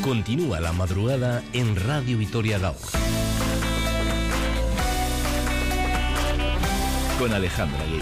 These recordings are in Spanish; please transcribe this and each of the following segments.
Continúa la madrugada en Radio Vitoria Gaur. Con Alejandra Gueye.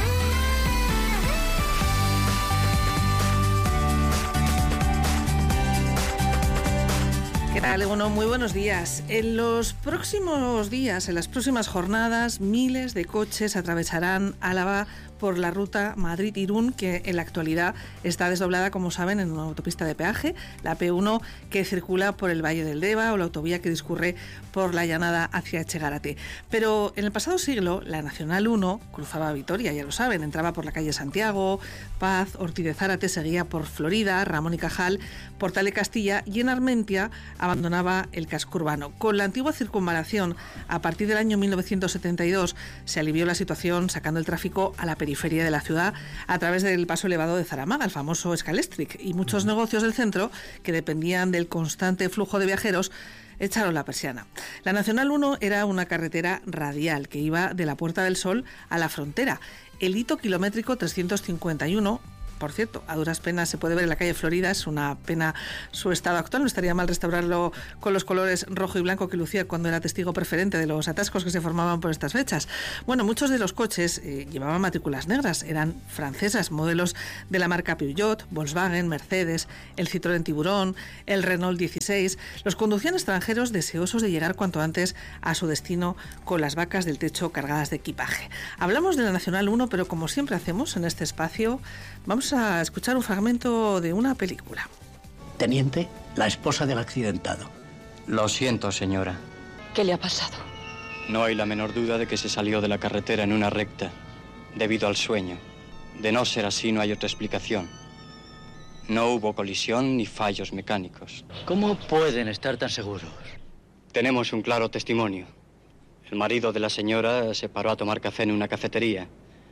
¿Qué tal? Bueno, muy buenos días. En los próximos días, en las próximas jornadas, miles de coches atravesarán Álava por la ruta Madrid-Irún, que en la actualidad está desdoblada, como saben, en una autopista de peaje, la P1, que circula por el Valle del Deva, o la autovía que discurre por la Llanada hacia Etxegarate. Pero en el pasado siglo, la Nacional 1 cruzaba Vitoria, ya lo saben, entraba por la calle Santiago, Paz, Ortiz de Zárate, seguía por Florida, Ramón y Cajal, Portal de Castilla, y en Armentia abandonaba el casco urbano. Con la antigua circunvalación, a partir del año 1972, se alivió la situación sacando el tráfico a la periferia de la ciudad a través del paso elevado de Zaramaga, el famoso Scalestric, y muchos negocios del centro, que dependían del constante flujo de viajeros, echaron la persiana. La Nacional 1 era una carretera radial que iba de la Puerta del Sol a la frontera. El hito kilométrico 351, por cierto, a duras penas se puede ver en la calle Florida, es una pena su estado actual, no estaría mal restaurarlo con los colores rojo y blanco que lucía cuando era testigo preferente de los atascos que se formaban por estas fechas. Bueno, muchos de los coches llevaban matrículas negras, eran francesas, modelos de la marca Peugeot, Volkswagen, Mercedes, el Citroën Tiburón, el Renault 16. Los conducían extranjeros deseosos de llegar cuanto antes a su destino con las vacas del techo cargadas de equipaje. Hablamos de la Nacional 1, pero como siempre hacemos en este espacio, vamos a escuchar un fragmento de una película. Teniente, la esposa del accidentado. Lo siento, señora. ¿Qué le ha pasado? No hay la menor duda de que se salió de la carretera en una recta, debido al sueño. De no ser así, no hay otra explicación. No hubo colisión ni fallos mecánicos. ¿Cómo pueden estar tan seguros? Tenemos un claro testimonio. El marido de la señora se paró a tomar café en una cafetería.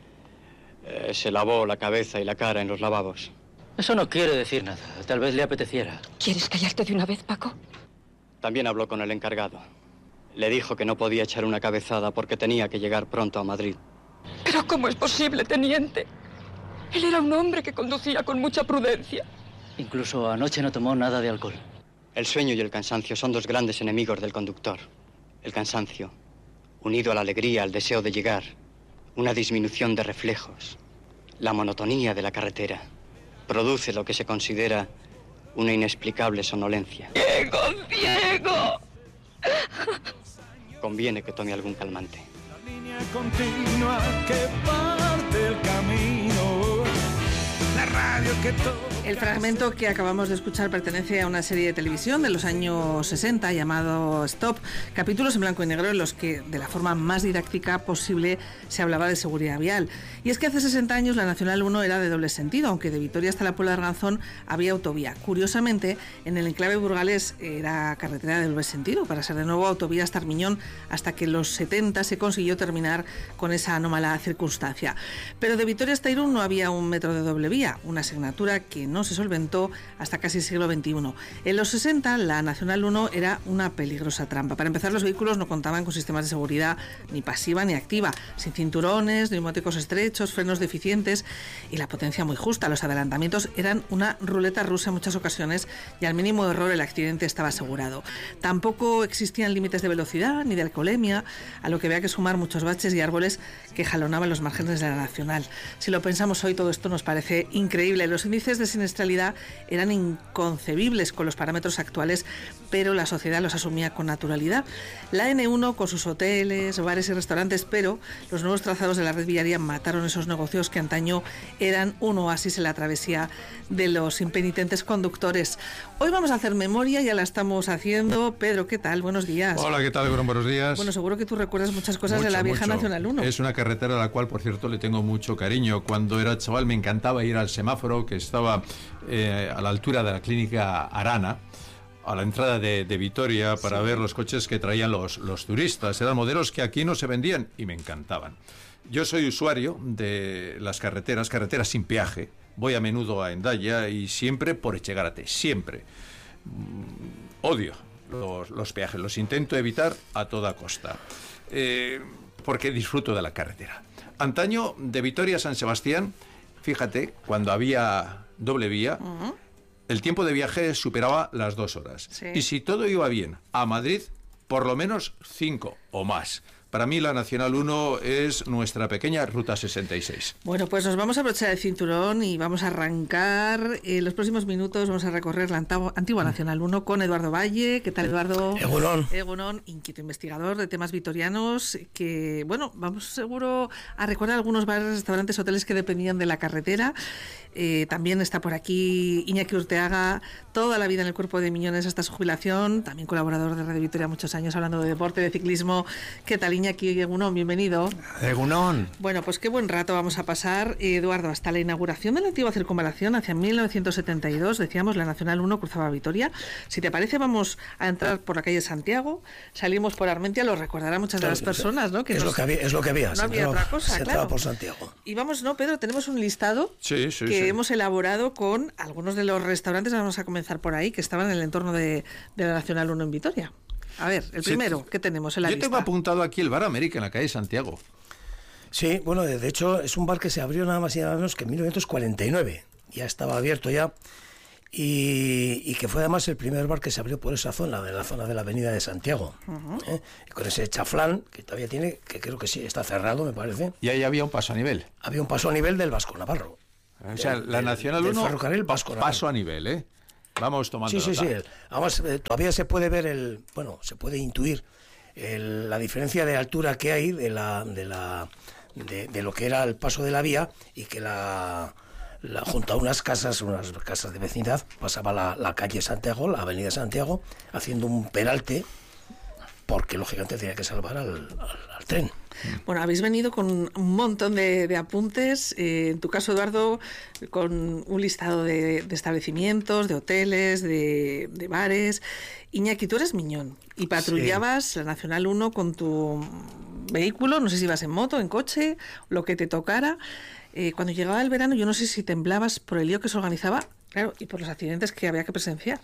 Se lavó la cabeza y la cara en los lavabos. Eso no quiere decir nada. Tal vez le apeteciera. ¿Quieres callarte de una vez, Paco? También habló con el encargado. Le dijo que no podía echar una cabezada porque tenía que llegar pronto a Madrid. ¿Pero cómo es posible, teniente? Él era un hombre que conducía con mucha prudencia. Incluso anoche no tomó nada de alcohol. El sueño y el cansancio son dos grandes enemigos del conductor. El cansancio, unido a la alegría, al deseo de llegar, una disminución de reflejos, la monotonía de la carretera, produce lo que se considera una inexplicable somnolencia. ¡Ciego, ciego! Conviene que tome algún calmante. La línea continua que parte el camino, la radio que toca. El fragmento que acabamos de escuchar pertenece a una serie de televisión de los años 60 llamado Stop, capítulos en blanco y negro en los que de la forma más didáctica posible se hablaba de seguridad vial. Y es que hace 60 años la Nacional 1 era de doble sentido, aunque de Vitoria hasta la Puebla de Arganzón había autovía. Curiosamente, en el enclave burgalés era carretera de doble sentido, para ser de nuevo autovía hasta Armiñón, hasta que en los 70 se consiguió terminar con esa anómala circunstancia. Pero de Vitoria hasta Irún no había un metro de doble vía, una asignatura que no se solventó hasta casi el siglo XXI. En los 60 la Nacional 1 era una peligrosa trampa. Para empezar, los vehículos no contaban con sistemas de seguridad ni pasiva ni activa, sin cinturones, neumáticos estrechos, frenos deficientes y la potencia muy justa. Los adelantamientos eran una ruleta rusa en muchas ocasiones y al mínimo error el accidente estaba asegurado. Tampoco existían límites de velocidad ni de alcoholemia, a lo que había que sumar muchos baches y árboles que jalonaban los márgenes de la Nacional. Si lo pensamos hoy, todo esto nos parece increíble. Los índices de siniestralidad eran inconcebibles con los parámetros actuales, pero la sociedad los asumía con naturalidad. La N1 con sus hoteles, bares y restaurantes, pero los nuevos trazados de la red viaria mataron esos negocios que antaño eran un oasis en la travesía de los impenitentes conductores. Hoy vamos a hacer memoria, ya la estamos haciendo. Pedro, ¿qué tal? Buenos días. Hola, ¿qué tal? Buenos días. Bueno, seguro que tú recuerdas muchas cosas de la vieja Nacional 1. Es una carretera a la cual, por cierto, le tengo mucho cariño. Cuando era chaval me encantaba ir al semáforo que estaba a la altura de la clínica Arana, a la entrada de Vitoria, para ver los coches que traían los turistas. Eran modelos que aquí no se vendían y me encantaban. Yo soy usuario de las carreteras sin peaje. Voy a menudo a Hendaya y siempre por Etxegarate, siempre. Odio los peajes, los intento evitar a toda costa, porque disfruto de la carretera. Antaño, de Vitoria a San Sebastián, fíjate, cuando había doble vía, el tiempo de viaje superaba las 2 horas. Sí. Y si todo iba bien, a Madrid, por lo menos 5 o más. Para mí la Nacional 1 es nuestra pequeña Ruta 66. Bueno, pues nos vamos a abrochar el cinturón y vamos a arrancar. En los próximos minutos vamos a recorrer la antigua Nacional 1 con Eduardo Valle. ¿Qué tal, Eduardo? Egunon, inquieto investigador de temas vitorianos, que, bueno, vamos seguro a recordar algunos bares, restaurantes, hoteles que dependían de la carretera. También está por aquí Iñaki Urteaga, toda la vida en el Cuerpo de Miñones hasta su jubilación, también colaborador de Radio Vitoria muchos años hablando de deporte, de ciclismo. ¿Qué tal, Iñaki? Egunon, bienvenido. Egunon. Bueno, pues qué buen rato vamos a pasar, Eduardo, hasta la inauguración de la antigua circunvalación hacia 1972, decíamos, la Nacional 1 cruzaba Vitoria. Si te parece, vamos a entrar por la calle Santiago, salimos por Armentia, lo recordará muchas de las personas, ¿no? Que es lo que había. No había otra cosa, se claro. Por Santiago. Y vamos, ¿no, Pedro? Tenemos un listado que hemos elaborado con algunos de los restaurantes, vamos a comenzar por ahí, que estaban en el entorno de la Nacional 1 en Vitoria. A ver, el primero, ¿qué tenemos en la lista? Yo tengo apuntado aquí el Bar América en la calle Santiago. Sí, bueno, de hecho es un bar que se abrió nada más y nada menos que en 1949. Ya estaba abierto ya. Y que fue además el primer bar que se abrió por esa zona, de la zona de la Avenida de Santiago. Y con ese chaflán que todavía tiene, que creo que sí, está cerrado, me parece. Y ahí había un paso a nivel. Había un paso a nivel del Vasco Navarro. O sea, la Nacional 1, ferrocarril Vasco Navarro. Paso a nivel, ¿eh? Vamos tomando Sí. Además, todavía se puede ver se puede intuir la diferencia de altura que hay de lo que era el paso de la vía, y que junto a unas casas de vecindad pasaba la calle Santiago, la avenida Santiago, haciendo un peralte, porque lógicamente tenía que salvar al tren. Bueno, habéis venido con un montón de apuntes, en tu caso, Eduardo, con un listado de establecimientos, de hoteles, de bares. Iñaki, tú eres miñón y patrullabas la Nacional 1 con tu vehículo, no sé si ibas en moto, en coche, lo que te tocara. Cuando llegaba el verano, yo no sé si temblabas por el lío que se organizaba, claro, y por los accidentes que había que presenciar.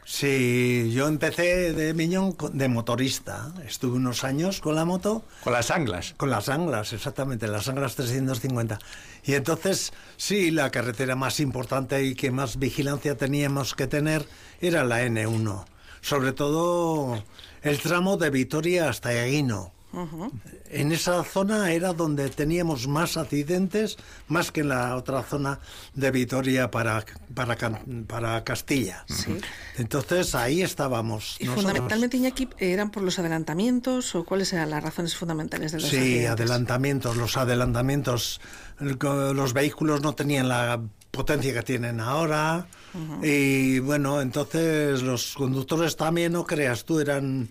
Sí, yo empecé de miñón de motorista. Estuve unos años con la moto. Con las anglas. Con las anglas, exactamente, las anglas 350. Y entonces, sí, la carretera más importante y que más vigilancia teníamos que tener era la N1. Sobre todo el tramo de Vitoria hasta Eguino. En esa zona era donde teníamos más accidentes, más que en la otra zona de Vitoria para Castilla. Sí. Entonces ahí estáamos. ¿Y fundamentalmente, Iñaki, eran por los adelantamientos o cuáles eran las razones fundamentales de los accidentes? Sí, los adelantamientos. Los vehículos no tenían la potencia que tienen ahora. Y bueno, entonces los conductores también, no creas tú,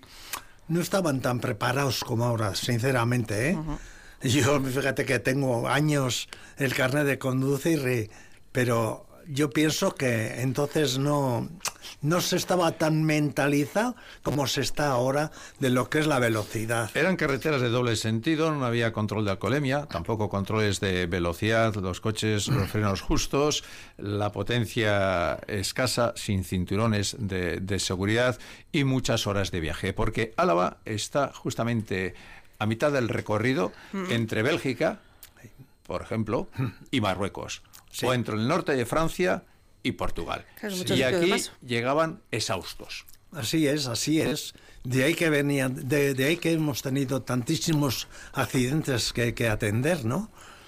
no estaban tan preparados como ahora, sinceramente, ¿eh? Yo, fíjate que tengo años el carnet de conducir, pero yo pienso que entonces no se estaba tan mentalizado como se está ahora de lo que es la velocidad. Eran carreteras de doble sentido, no había control de alcoholemia, tampoco controles de velocidad, los coches, los frenos justos, la potencia escasa, sin cinturones de seguridad y muchas horas de viaje, porque Álava está justamente a mitad del recorrido entre Bélgica, por ejemplo, y Marruecos. Sí. O entre el norte de Francia y Portugal. Claro, y aquí llegaban exhaustos. Así es. De ahí que venían, de ahí que hemos tenido tantísimos accidentes que atender, ¿no?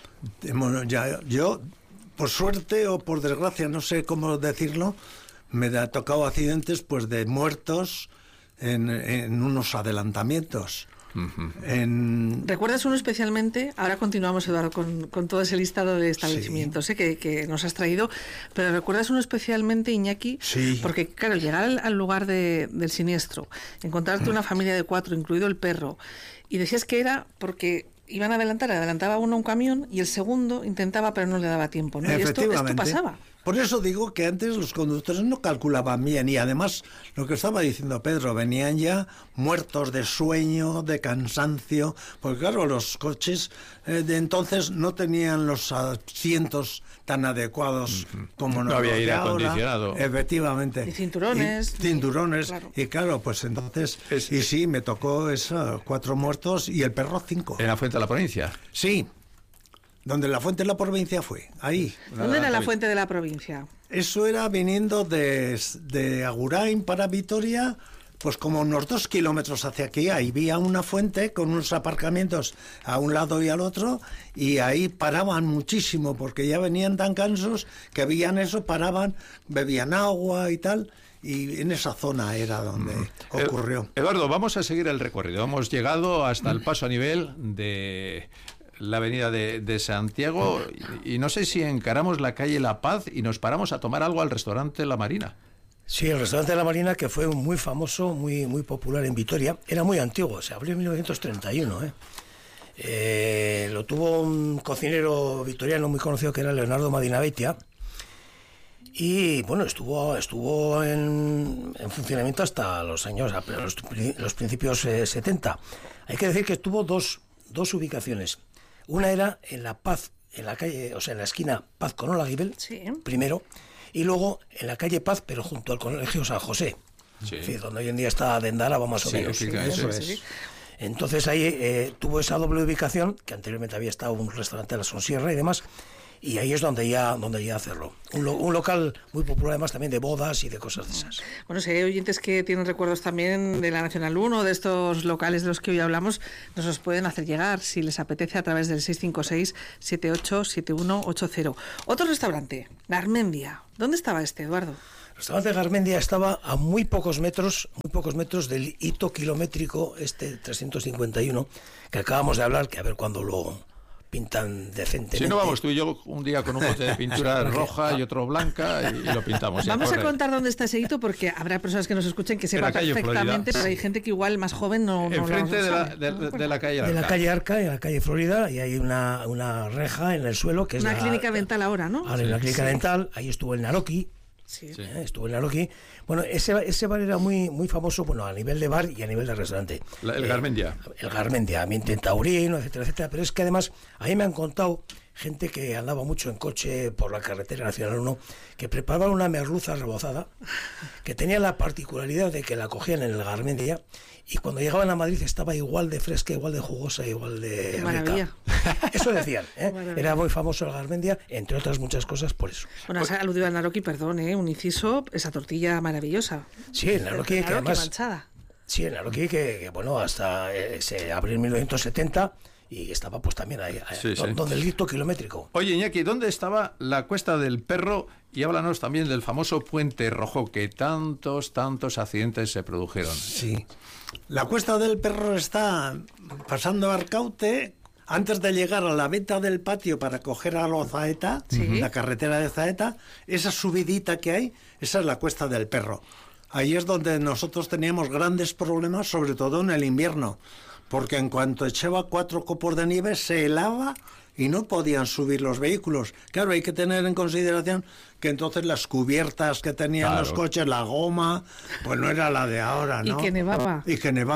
Yo, por suerte o por desgracia, no sé cómo decirlo, me ha tocado accidentes pues de muertos en unos adelantamientos. ¿Recuerdas uno especialmente? Ahora continuamos, Eduardo, con todo ese listado de establecimientos que nos has traído, pero ¿recuerdas uno especialmente, Iñaki? Sí. Porque, claro, llegar al lugar del siniestro, encontrarte una familia de 4, incluido el perro, y decías que era porque iban a adelantaba uno un camión y el segundo intentaba, pero no le daba tiempo, ¿no? Y esto pasaba. Por eso digo que antes los conductores no calculaban bien, y además lo que estaba diciendo Pedro, venían ya muertos de sueño, de cansancio, porque claro, los coches de entonces no tenían los asientos tan adecuados como no había aire acondicionado. Efectivamente. Y cinturones. Claro. Y claro, pues entonces, y sí, me tocó 4 muertos y el perro 5. ¿En la Fuente de la Provincia? Sí. donde la Fuente de la Provincia fue, ahí. ¿Dónde era la Fuente de la Provincia? Eso era viniendo de Agurain para Vitoria, pues como unos 2 kilómetros hacia aquí. Ahí había una fuente con unos aparcamientos a un lado y al otro, y ahí paraban muchísimo, porque ya venían tan cansos que veían eso, paraban, bebían agua y tal. Y en esa zona era donde ocurrió. Eduardo, vamos a seguir el recorrido. Hemos llegado hasta el paso a nivel de la avenida de Santiago y no sé si encaramos la calle La Paz y nos paramos a tomar algo al restaurante La Marina. Sí, el restaurante La Marina, que fue muy famoso, muy popular en Vitoria, era muy antiguo, se abrió en 1931. Lo tuvo un cocinero vitoriano muy conocido que era Leonardo Madinabeitia. Y bueno, estuvo en funcionamiento hasta los años, los principios 70. Hay que decir que tuvo dos ubicaciones. Una era en La Paz, en la calle, o sea, en la esquina Paz con Olaguibel, sí, primero, y luego en la calle Paz, pero junto al Colegio San José, sí, es decir, donde hoy en día está Dendalaba más o menos. Sí, eso es. Sí. Entonces ahí tuvo esa doble ubicación, que anteriormente había estado un restaurante de la Sonsierra y demás. Y ahí es donde ya hacerlo. Un local muy popular además también de bodas y de cosas de esas. Bueno, si hay oyentes que tienen recuerdos también de la Nacional 1, de estos locales de los que hoy hablamos, nos los pueden hacer llegar si les apetece a través del 656-787180. Otro restaurante, Garmendia. ¿Dónde estaba este, Eduardo? El restaurante Garmendia estaba a muy pocos metros del hito kilométrico 351, que acabamos de hablar, que a ver cuándo lo pintan decentemente. Si no, vamos tú y yo un día con un bote de pintura roja y otro blanca y lo pintamos. Vamos a contar dónde está ese hito, porque habrá personas que nos escuchen que sepan perfectamente, pero hay gente que igual más joven no enfrente de la calle Arca. De la calle Arca, en la calle Florida, y hay una reja en el suelo que es una clínica dental ahora, ¿no? Ahora, en la clínica dental, ahí estuvo el Naroki. Sí. Estuvo el Naroki. Bueno, ese bar era muy famoso, bueno, a nivel de bar y a nivel de restaurante. El Garmendia. El Garmendia, ambiente taurino, etcétera, etcétera. Pero es que además, a mí me han contado gente que andaba mucho en coche por la carretera Nacional 1, que preparaban una merluza rebozada, que tenía la particularidad de que la cogían en el Garmendia, y cuando llegaban a Madrid estaba igual de fresca, igual de jugosa, igual de maravilla. Eso decían, Era muy famoso el Garmendia, entre otras muchas cosas, por eso. Bueno, has aludido al Naroki, perdón, un inciso, esa tortilla maravillosa. Sí, el Naroki, que además... manchada. Sí, el Naroki, que bueno, hasta se abrió en 1970... y estaba pues también ahí, donde el hito kilométrico. Oye, Iñaki, ¿dónde estaba la Cuesta del Perro? Y háblanos también del famoso Puente Rojo, que tantos accidentes se produjeron. Sí. La Cuesta del Perro está pasando Arcaute, antes de llegar a la venta del patio para coger a Lozaeta, la carretera de Zaeta, esa subidita que hay, esa es la Cuesta del Perro. Ahí es donde nosotros teníamos grandes problemas, sobre todo en el invierno, porque en cuanto echaba 4 copos de nieve se helaba y no podían subir los vehículos. Claro, hay que tener en consideración que entonces las cubiertas que tenían los coches, la goma, pues no era la de ahora, ¿no? Y que nevaba.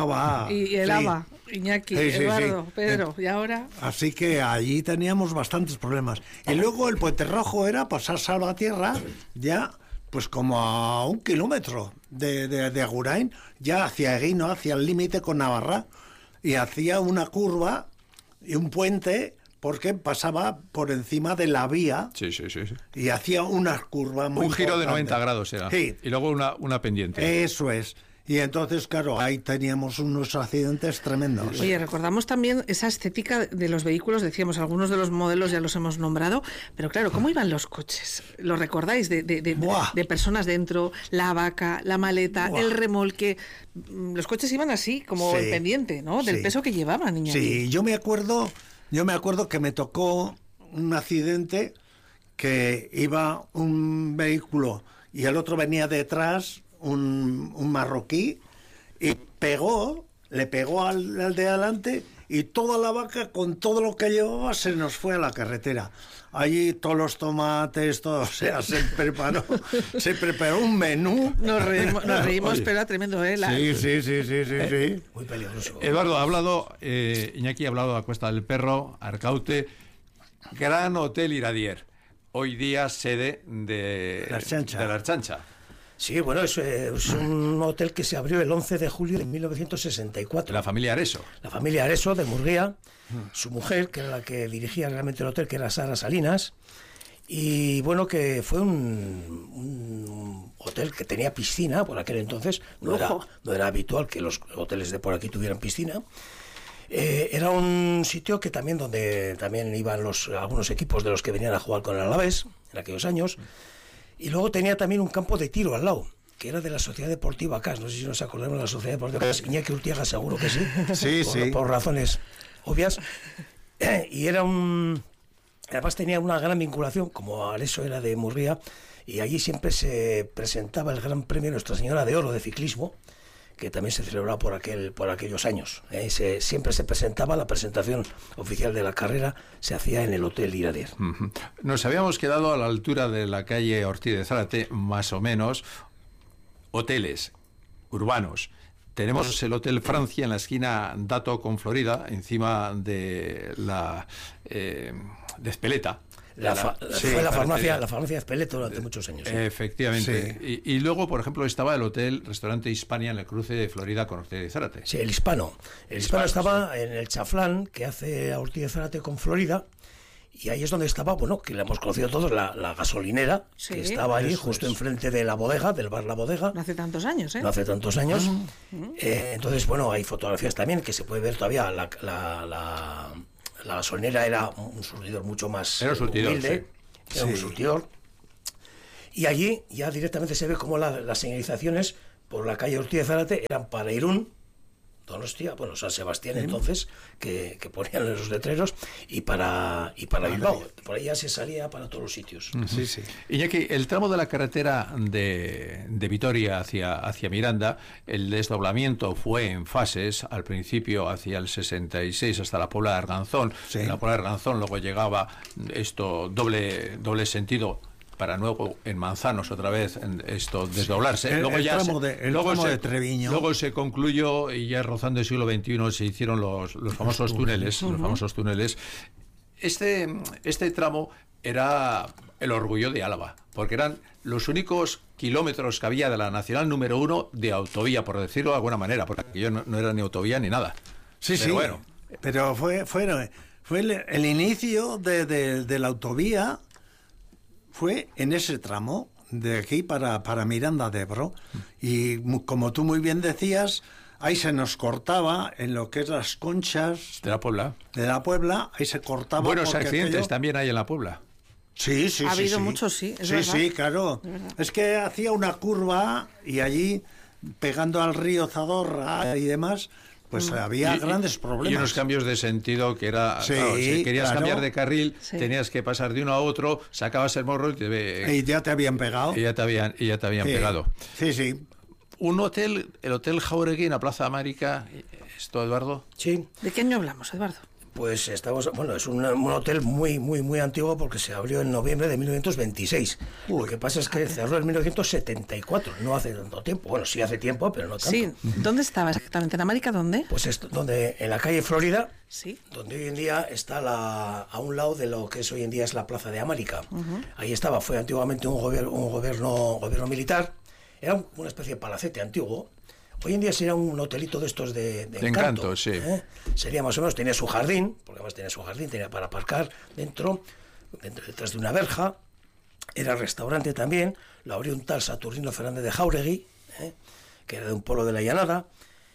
Y helaba. Sí. Iñaki, Eduardo, Pedro, ¿y ahora? Así que allí teníamos bastantes problemas. Y luego el Puente Rojo era pasar Salvatierra, ya pues como a 1 kilómetro de Agurain, ya hacia Eguino, hacia el límite con Navarra, y hacía una curva y un puente porque pasaba por encima de la vía. Sí. Y hacía una curva muy un giro importante. De 90 grados era. Sí. Y luego una pendiente. Eso es. Y entonces, claro, ahí teníamos unos accidentes tremendos. Oye, recordamos también esa estética de los vehículos, decíamos, algunos de los modelos ya los hemos nombrado, pero claro, ¿cómo iban los coches? ¿Lo recordáis? De personas dentro, la vaca, la maleta, el remolque. Los coches iban así, como el pendiente, ¿no? Del peso que llevaban, niña. Sí, yo me acuerdo que me tocó un accidente que iba un vehículo y el otro venía detrás, un marroquí, y le pegó al de adelante, y toda la vaca con todo lo que llevaba se nos fue a la carretera. Allí todos los tomates, todo, o sea, se preparó un menú. Nos reímos, pero era tremendo, ¿eh? Sí. Muy peligroso. Eduardo, Iñaki ha hablado de la Cuesta del Perro, Arcaute, Gran Hotel Iradier, hoy día sede de la Archancha. Sí, bueno, es un hotel que se abrió el 11 de julio de 1964. La familia Areso. La familia Areso de Murguía, su mujer, que era la que dirigía realmente el hotel, que era Sara Salinas, y bueno, que fue un hotel que tenía piscina por aquel entonces, no era habitual que los hoteles de por aquí tuvieran piscina. Era un sitio que donde también iban algunos equipos de los que venían a jugar con el Alavés en aquellos años. Y luego tenía también un campo de tiro al lado, que era de la Sociedad Deportiva CAS. No sé si nos acordamos de la Sociedad Deportiva CAS. Iñaki Urtiaga seguro que sí. Por razones obvias. Y era además tenía una gran vinculación, como Areso era de Murguía, y allí siempre se presentaba el Gran Premio Nuestra Señora de Oro de ciclismo, que también se celebraba por aquellos años. Siempre se presentaba, la presentación oficial de la carrera se hacía en el Hotel Iradier. Nos habíamos quedado a la altura de la calle Ortiz de Zárate, más o menos, hoteles urbanos. Tenemos el Hotel Francia en la esquina Dato con Florida, encima de la de Espeleta. Fue la farmacia Espeleto durante muchos años. Efectivamente. Sí. Y luego, por ejemplo, estaba el Restaurante Hispania en el cruce de Florida con Ortiz de Zárate. Sí, el Hispano. El Hispano estaba en el chaflán que hace a Ortiz de Zárate con Florida. Y ahí es donde estaba, bueno, que le hemos conocido todos, la gasolinera, que estaba ahí justo enfrente de la bodega, del bar La Bodega. No hace tantos años, ¿eh? No hace tantos años. Entonces, bueno, hay fotografías también que se puede ver todavía. La gasolinera era un surtidor mucho más humilde. Sí. Era un surtidor. Y allí ya directamente se ve como las señalizaciones por la calle Ortiz de Zárate eran para Irún, Donostia, bueno, San Sebastián entonces, que ponían los letreros, y para Bilbao. Por ahí ya se salía para todos los sitios. Sí. Iñaki, el tramo de la carretera de Vitoria hacia Miranda, el desdoblamiento fue en fases, al principio hacia el 66 hasta la Puebla de Arganzón. Sí. En la Puebla de Arganzón luego llegaba esto doble sentido, para luego en Manzanos otra vez desdoblarse. Luego ya el tramo de Treviño. Luego se concluyó y ya rozando el siglo XXI se hicieron los famosos túneles. Los famosos túneles. Este tramo era el orgullo de Álava, porque eran los únicos kilómetros que había de la Nacional número 1 de autovía, por decirlo de alguna manera, porque aquello no era ni autovía ni nada. Pero bueno. Pero fue el inicio de la autovía. Fue en ese tramo de aquí para Miranda de Ebro, y como tú muy bien decías, ahí se nos cortaba en lo que es las conchas de la Puebla, ahí se cortaba. Buenos accidentes también hay en la Puebla. Sí. Ha habido muchos, sí. Sí, claro. Es que hacía una curva y allí, pegando al río Zadorra y demás, pues había grandes problemas. Y unos cambios de sentido que era... claro, si querías cambiar de carril, tenías que pasar de uno a otro, sacabas el morro y ya te habían pegado. Y ya te habían pegado. Sí. Un hotel, el Hotel Jauregui en la Plaza América, ¿esto, Eduardo? Sí. ¿De qué año hablamos, Eduardo? Pues es un hotel muy antiguo porque se abrió en noviembre de 1926. Lo que pasa es que cerró en 1974, no hace tanto tiempo. Bueno, sí hace tiempo, pero no tanto. Sí, ¿dónde estaba exactamente? ¿En América dónde? Pues en la calle Florida, sí, donde hoy en día está a un lado de lo que hoy en día es la Plaza de América. Ahí fue antiguamente un gobierno militar, era una especie de palacete antiguo. Hoy en día sería un hotelito de estos de encanto, sí. Sería más o menos, tenía su jardín, porque además tenía para aparcar detrás de una verja. Era restaurante también, lo abrió un tal Saturnino Fernández de Jauregui, que era de un pueblo de la Llanada.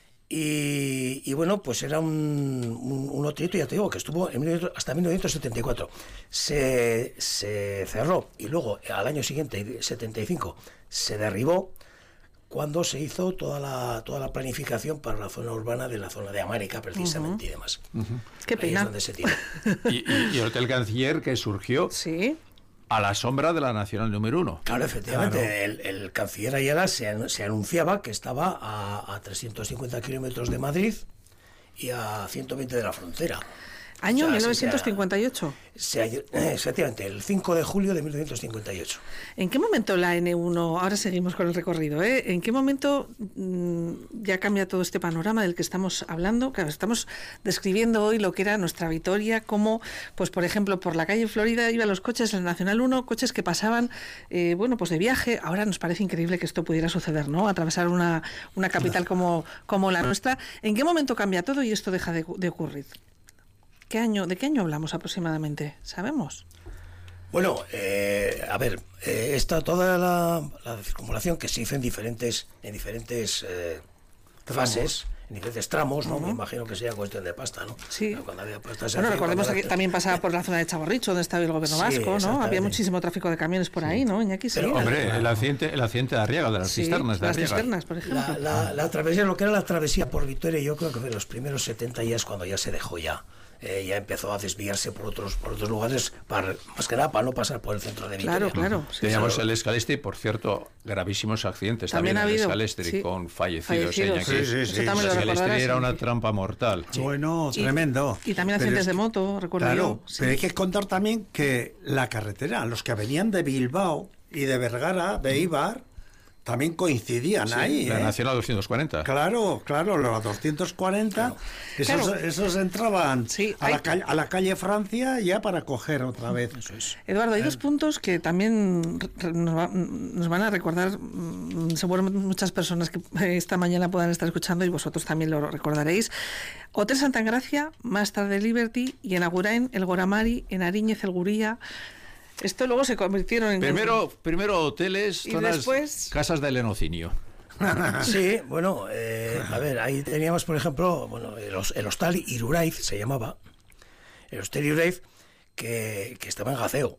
Y bueno, pues era un hotelito, ya te digo, que estuvo hasta 1974. Se cerró y luego al año siguiente, 75, se derribó, cuando se hizo toda la planificación para la zona urbana de la zona de América, precisamente, y demás. Qué pena. Ahí es donde se tiró. y el Hotel Canciller, que surgió a la sombra de la Nacional número 1. Claro, efectivamente. Claro. El Canciller Ayala se anunciaba que estaba a 350 kilómetros de Madrid y a 120 de la frontera. Año O sea, 1958. Efectivamente, el 5 de julio de 1958. ¿En qué momento la N1, ahora seguimos con el recorrido, ¿en qué momento ya cambia todo este panorama del que estamos hablando? Claro, estamos describiendo hoy lo que era nuestra Vitoria, como, pues por ejemplo, por la calle Florida iban los coches, en la Nacional 1, coches que pasaban, bueno, pues de viaje. Ahora nos parece increíble que esto pudiera suceder, ¿no? Atravesar una capital como la nuestra. ¿En qué momento cambia todo y esto deja de ocurrir? ¿De qué año hablamos aproximadamente? ¿Sabemos? Bueno, a ver, toda la circunvalación que se hizo en diferentes fases, en diferentes tramos, ¿no? Me imagino que sería cuestión de pasta, ¿no? Sí. Cuando había pasta, bueno, recordemos que también pasaba por la zona de Chaborricho, donde estaba el gobierno vasco, ¿no? Había muchísimo tráfico de camiones por ahí, ¿no, Iñaki? Sí. Pero, hombre, el accidente de Arriaga, de las cisternas de Arriaga. Las cisternas, por ejemplo. La travesía, lo que era la travesía por Vitoria, yo creo que de los primeros 70 ya es cuando ya se dejó ya. Ya empezó a desviarse por otros lugares, más que nada para no pasar por el centro de Vitoria. Claro. Sí, teníamos el Escalestri, por cierto, gravísimos accidentes también ha habido, el Escalestri, con fallecidos. Sí. El Escalestri era una trampa mortal. Sí. Bueno, tremendo. Y también accidentes de moto, recuerdo yo. Sí. Pero hay que contar también que la carretera, los que venían de Bilbao y de Vergara, de Eibar, también coincidían ahí. La Nacional 240. Claro, los 240. Claro. Esos entraban a la calle Francia ya para coger otra vez. Eso es. Eduardo, hay dos puntos que también nos van a recordar, seguramente muchas personas que esta mañana puedan estar escuchando y vosotros también lo recordaréis. Hotel Santa Engracia, más tarde Liberty, y en Agurain el Goramari, en Ariñez el Guría. Esto luego se convirtieron en... Primero hoteles, zonas, después... casas de lenocinio. Sí, bueno, a ver, ahí teníamos, por ejemplo, el hostal Iruraiz, se llamaba. El hostal Iruraiz, que estaba en Gaceo.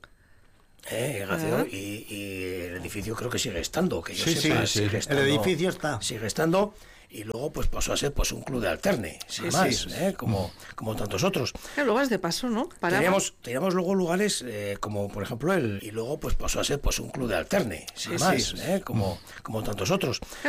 Y el edificio creo que sigue estando, que yo sepa, sigue estando, el edificio está. Sigue estando. Y luego pues pasó a ser un club de alterne, sin más, como tantos otros. Claro, luego vas de paso, ¿no? Teníamos luego lugares como por ejemplo y luego pues pasó a ser un club de alterne, sin más, como tantos otros.